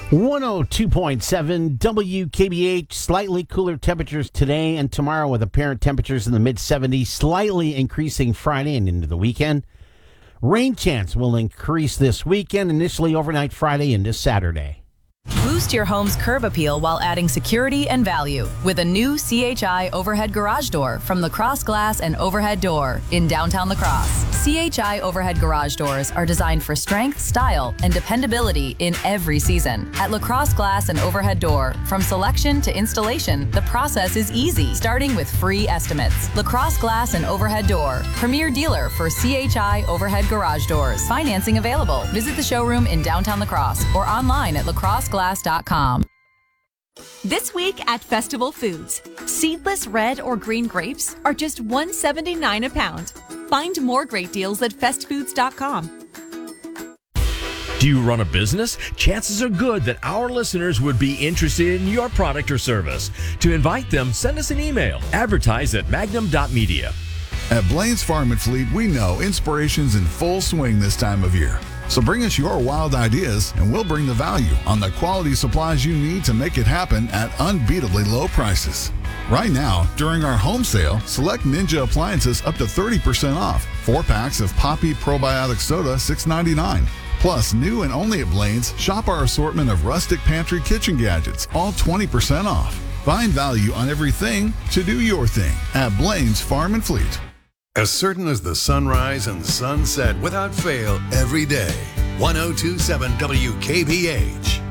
102.7 WKBH. Slightly cooler temperatures today and tomorrow with apparent temperatures in the mid-70s, slightly increasing Friday and into the weekend. Rain chance will increase this weekend, initially overnight Friday into Saturday. Boost your home's curb appeal while adding security and value with a new CHI overhead garage door from Lacrosse Glass and Overhead Door in downtown Lacrosse. CHI overhead garage doors are designed for strength, style, and dependability in every season. At Lacrosse Glass and Overhead Door, from selection to installation, the process is easy, starting with free estimates. Lacrosse Glass and Overhead Door, premier dealer for CHI overhead garage doors. Financing available. Visit the showroom in downtown Lacrosse or online at lacrosseglass.com. This week at Festival Foods, seedless red or green grapes are just $1.79 a pound. Find more great deals at festfoods.com. Do you run a business? Chances are good that our listeners would be interested in your product or service. To invite them, send us an email. Advertise at magnum.media. At Blaine's Farm and Fleet, we know inspiration's in full swing this time of year. So bring us your wild ideas and we'll bring the value on the quality supplies you need to make it happen at unbeatably low prices. Right now, during our home sale, select Ninja appliances up to 30% off. 4 packs of Poppy Probiotic Soda, $6.99. Plus, new and only at Blaine's, shop our assortment of rustic pantry kitchen gadgets, all 20% off. Find value on everything to do your thing at Blaine's Farm and Fleet. As certain as the sunrise and sunset without fail every day. 1027 WKBH.